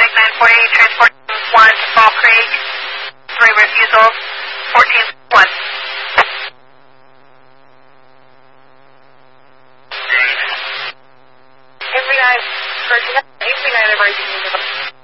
Atlantic 940, transport 1 to Fall Creek, 3 refusals, 14-1. Every night emergency.